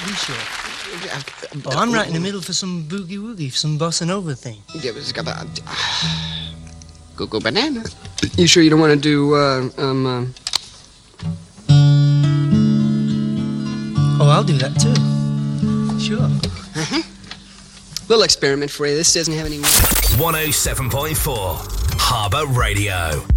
Be sure. Oh, I'm right in the middle for some boogie-woogie, some bossa nova thing. Go banana. You sure you don't want to do, Oh, I'll do that too. Sure. Uh-huh. Little experiment for you. This doesn't have any... 107.4 Harbour Radio.